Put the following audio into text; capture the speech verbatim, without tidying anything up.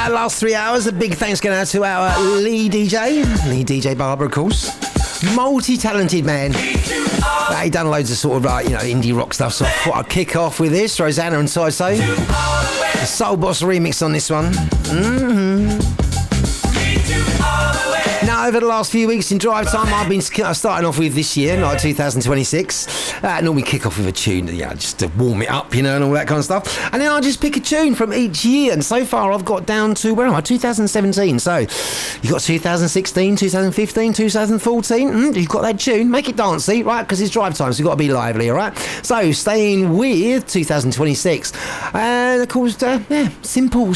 Uh, last three hours, a big thanks going out to our lead D J, lead D J Barber, of course. Multi-talented man. Uh, he done loads of sort of like, you know, indie rock stuff, so I thought I'd kick off with this. Rosanna and So So. The Soul Boss remix on this one. Mm-hmm. Now, over the last few weeks in Drive Time, I've been starting off with this year, like two thousand twenty-six. Uh, normally kick off with a tune, you know, just to warm it up, you know, and all that kind of stuff. And then I just pick a tune from each year. And so far, I've got down to, where am I? two thousand seventeen. So, you've got two thousand sixteen, two thousand fifteen, two thousand fourteen. Mm, you've got that tune. Make it dancey, right? Because it's Drive Time, so you've got to be lively, all right? So, staying with two thousand twenty-six. And, of course, uh, yeah, simple,